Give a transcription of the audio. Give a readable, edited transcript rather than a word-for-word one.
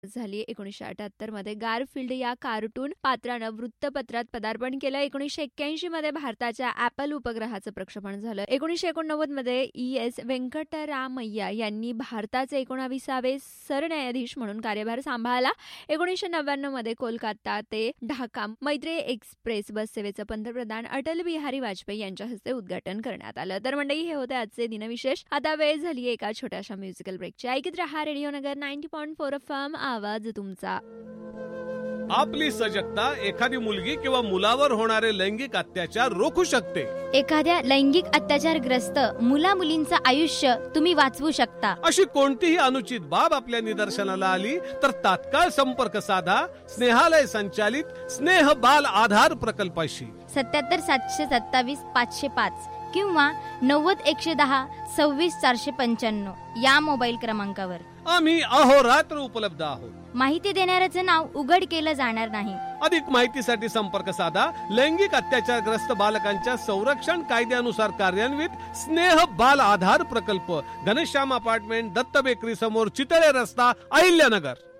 झाली. 1978 मध्ये गारफिल्ड या कार्टून पात्रानं वृत्तपत्रात पदार्पण केलं. 1981 मध्ये भारताच्या ॲपल उपग्रहाचं प्रक्षेपण झालं. 1989 मध्ये ES व्यंकटरामय्या यांनी भारताचे 19वे सरन्यायाधीश म्हणून कार्यभार सांभाळला. 1999 मध्ये कोलकाता ते ढाका मैत्री एक्सप्रेस बस सेवेचं पंतप्रधान अटल बिहारी वाजपेयी यांच्या हस्ते उद्घाटन करण्यात आलं. तर मंडळी, हे होते आजचे दिनविशेष. आता वेळ झाली एका छोट्याशा म्युझिकल ब्रेकची. ऐकत रहा रेडिओ नगर 90.4 FM, आवाज तुमचा. आपली सजगता एखादी मुलगी किंवा मुलावर होणारे लैंगिक अत्याचार रोखू शकते. एखाद्या लैंगिक अत्याचारग्रस्त मुला मुलींचं आयुष्य तुम्ही वाचवू शकता. अशी कोणतीही अनुचित बाब आपल्या निदर्शनाला आली तर तात्काळ संपर्क साधा स्नेहालय संचालित स्नेह बाल आधार प्रकल्पाशी. 77 727 505 किंवा 90 110 26 495 या मोबाईल क्रमांकावर आम्ही अहोरात्र उपलब्ध आहोत. माहिती देणाऱ्याचं नाव उघड केलं जाणार नाही. अधिक माहितीसाठी संपर्क साधा लैंगिक अत्याचारग्रस्त बालकांच्या संरक्षण कायद्यानुसार कार्यान्वित स्नेह बाल आधार प्रकल्प, घनश्याम अपार्टमेंट, दत्त बेकरी समोर, चितळे रस्ता, अहिल्यानगर.